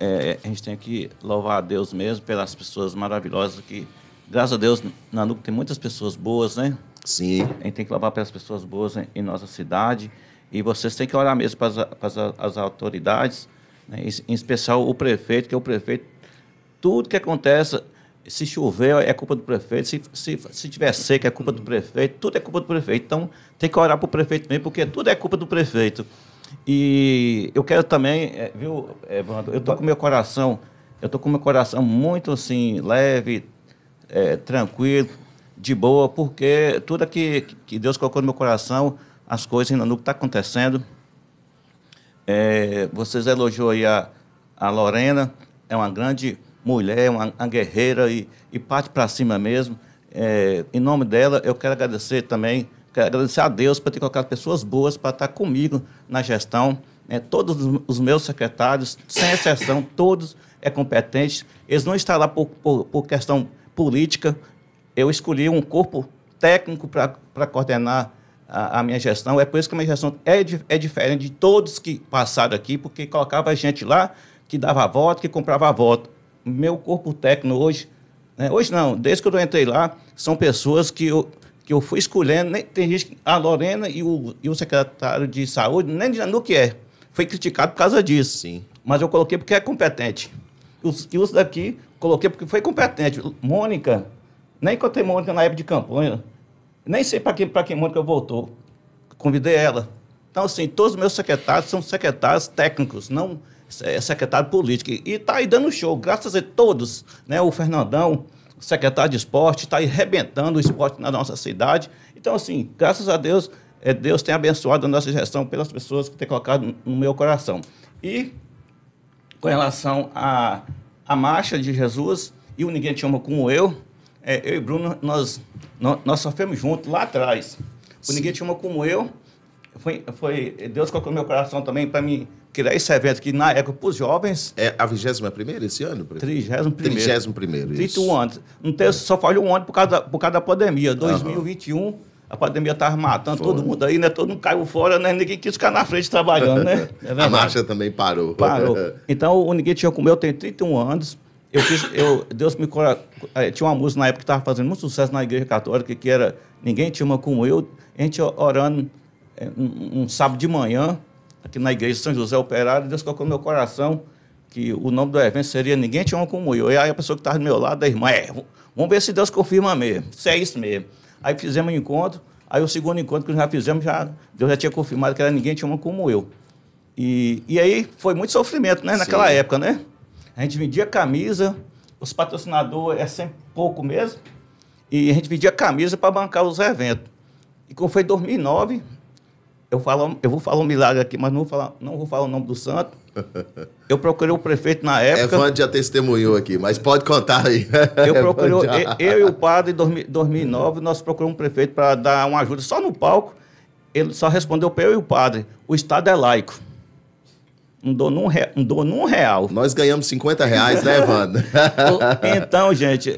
a gente tem que louvar a Deus mesmo pelas pessoas maravilhosas que, graças a Deus, na Nuco tem muitas pessoas boas, né? Sim. A gente tem que louvar pelas pessoas boas em nossa cidade. E vocês têm que orar mesmo para as autoridades, né? Em especial o prefeito, que é o prefeito. Tudo que acontece, se chover, é culpa do prefeito. Se tiver seca, é culpa do prefeito. Tudo é culpa do prefeito. Então, tem que orar para o prefeito mesmo, porque tudo é culpa do prefeito. E eu quero também, viu, Evandro, eu estou com meu coração muito assim, leve, tranquilo, de boa, porque tudo que Deus colocou no meu coração, as coisas ainda não estão acontecendo. Vocês elogiou aí a Lorena, é uma grande mulher, uma guerreira e parte para cima mesmo. Em nome dela, eu quero agradecer também, quero agradecer a Deus por ter colocado pessoas boas para estar comigo na gestão. Todos os meus secretários, sem exceção, todos competentes. Eles não estão lá por questão política. Eu escolhi um corpo técnico para coordenar a minha gestão. É por isso que a minha gestão é diferente de todos que passaram aqui, porque colocava gente lá que dava voto, que comprava voto. Meu corpo técnico hoje, hoje não, desde que eu entrei lá, são pessoas que eu fui escolhendo. Tem gente, a Lorena e o secretário de saúde, nem no que foi criticado por causa disso. Sim. Mas eu coloquei porque é competente. E os daqui, coloquei porque foi competente. Mônica, nem encontrei Mônica na época de campanha, nem sei para quem Mônica voltou. Convidei ela. Então, assim, todos os meus secretários são secretários técnicos, não secretário político. E está aí dando show, graças a todos. Né? O Fernandão, o secretário de esporte, está aí arrebentando o esporte na nossa cidade. Então, assim, graças a Deus, Deus tem abençoado a nossa gestão pelas pessoas que têm colocado no meu coração. E com relação à marcha de Jesus, e o Ninguém Te Ama Como Eu e Bruno, nós sofremos juntos lá atrás. O Ninguém Te Ama Como Eu, Deus colocou no meu coração também para mim criar esse evento aqui na época para os jovens. É a 21ª esse ano? 31º. 31º, isso. 31 anos. Não teve, só falhou um ano por causa da pandemia. 2021, a pandemia estava matando todo mundo aí, né? Todo mundo caiu fora, né? Ninguém quis ficar na frente trabalhando, né? A marcha também parou. Parou. Então, o Ninguém Te Ama Como Eu tem 31 anos. Deus me tinha uma música na época que estava fazendo muito sucesso na Igreja Católica, que era Ninguém Te Ama Como Eu. A gente orando um sábado de manhã, aqui na Igreja de São José Operário, Deus colocou no meu coração que o nome do evento seria Ninguém Te Ama Como Eu. E aí a pessoa que estava do meu lado, a irmã, vamos ver se Deus confirma mesmo, se é isso mesmo. Aí fizemos um encontro, aí o segundo encontro que nós já fizemos, Deus já tinha confirmado que era Ninguém Te Ama Como Eu. E aí foi muito sofrimento, né, naquela época, né? A gente vendia camisa, os patrocinadores sempre pouco mesmo, e a gente vendia camisa para bancar os eventos. E como foi em 2009, eu vou falar um milagre aqui, mas não vou falar o nome do santo. Eu procurei o prefeito na época. Evandro já testemunhou aqui, mas pode contar aí. Eu e o padre, em 2009, nós procuramos um prefeito para dar uma ajuda só no palco. Ele só respondeu para eu e o padre: o Estado é laico. Não dou num real. Nós ganhamos R$50, né, Evandro? Então, gente,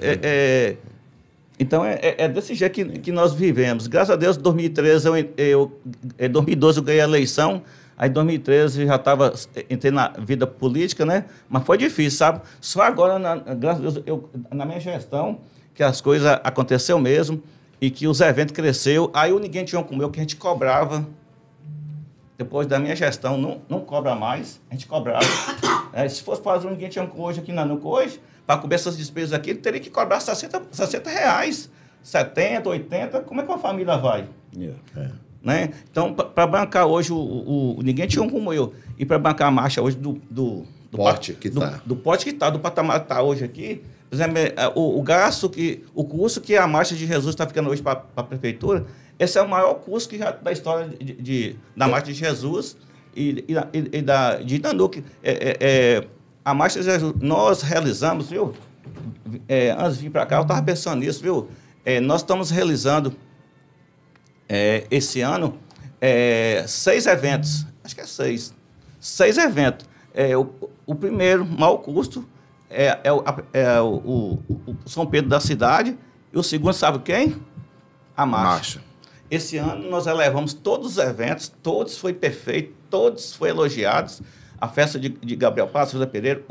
então é desse jeito que nós vivemos. Graças a Deus, em 2013, em 2012 eu ganhei a eleição. Aí em 2013 já entrei na vida política, né? Mas foi difícil, sabe? Só agora, graças a Deus, na minha gestão, que as coisas aconteceram mesmo e que os eventos cresceram. Aí o Ninguém Te Ama Como Eu, que a gente cobrava. Depois da minha gestão, não cobra mais, a gente cobrava. Se fosse fazer um Ninguém Te Ama hoje aqui na Nuco hoje, para cobrir essas despesas aqui, ele teria que cobrar R$60, 70, 80, como é que uma família vai? Né? Então, para bancar hoje o Ninguém Te Ama Como Eu, e para bancar a marcha hoje do porte que está. Do porte que está, do patamar que está hoje aqui, por exemplo, o custo que a marcha de Jesus está ficando hoje para a prefeitura, esse é o maior custo da história da marcha de Jesus e de Nanuque. A marcha de Jesus, nós realizamos, viu? Antes de vir para cá, eu estava pensando nisso, viu? Nós estamos realizando, esse ano, 6 eventos. Acho que é 6. 6 eventos. O primeiro, maior custo, o São Pedro da cidade. E o segundo, sabe quem? A marcha. Esse ano nós elevamos todos os eventos, todos foi perfeito, todos foram elogiados. A festa de Gabriel Passos, José Pereira,